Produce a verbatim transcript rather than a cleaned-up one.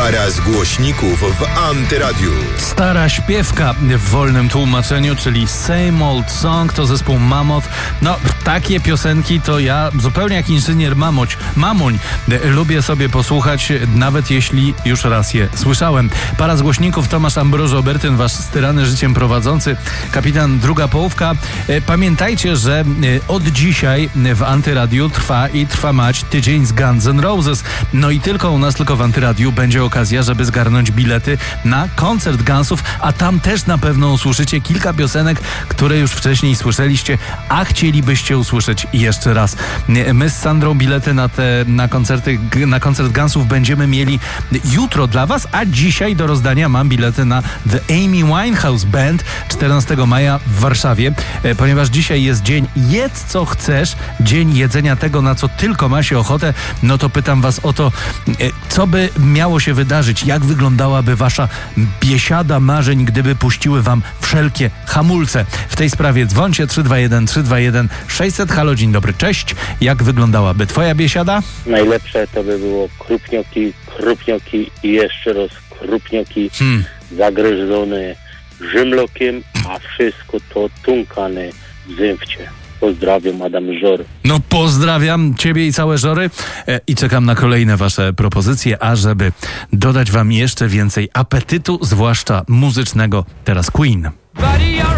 Para z głośników w Antyradiu. Stara śpiewka w wolnym tłumaczeniu, czyli Same Old Song, to zespół Mammoth. No, takie piosenki to ja zupełnie jak inżynier Mamoć, Mamoń lubię sobie posłuchać, nawet jeśli już raz je słyszałem. Para z głośników, Tomasz Ambrożo Bertyn, wasz styrany życiem prowadzący, kapitan Druga Połówka. Pamiętajcie, że od dzisiaj w Antyradiu trwa i trwa mać tydzień z Guns N' Roses. No i tylko u nas, tylko w Antyradiu będzie okazja, żeby zgarnąć bilety na koncert Gunsów, a tam też na pewno usłyszycie kilka piosenek, które już wcześniej słyszeliście, a chcielibyście usłyszeć jeszcze raz. My z Sandrą bilety na te na koncerty, na koncert Gunsów będziemy mieli jutro dla was, a dzisiaj do rozdania mam bilety na The Amy Winehouse Band czternastego maja w Warszawie, ponieważ dzisiaj jest dzień jedz co chcesz, dzień jedzenia tego, na co tylko ma się ochotę. No to pytam was o to, co by miało się wydarzyć, jak wyglądałaby wasza biesiada marzeń, gdyby puściły wam wszelkie hamulce. W tej sprawie dzwońcie trzy dwa jeden trzy dwa jeden sześćset. Halo, dzień dobry, cześć. Jak wyglądałaby twoja biesiada? Najlepsze to by było krupnioki, krupnioki i jeszcze raz krupnioki hmm. zagryzone rzymlokiem, a wszystko to tunkane w zęwcie. Pozdrawiam, Adam Żory. No pozdrawiam ciebie i całe Żory e, i czekam na kolejne wasze propozycje, a żeby dodać wam jeszcze więcej apetytu, zwłaszcza muzycznego, teraz Queen.